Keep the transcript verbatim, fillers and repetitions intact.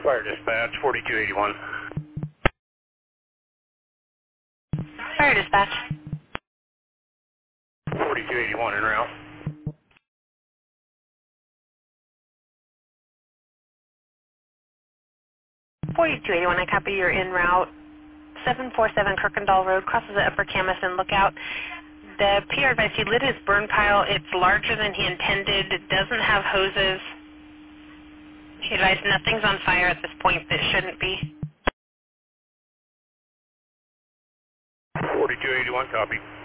Fire dispatch, forty-two eighty-one. Fire dispatch. forty-two eighty-one en route. forty-two eighty-one, I copy, you're en route. seven forty-seven Kirkendall Road, crosses the Upper Camaston Lookout. The P R advice, he lit his burn pile. It's larger than he intended. It doesn't have hoses. He advised nothing's on fire at this point that shouldn't be. forty-two eighty-one, copy.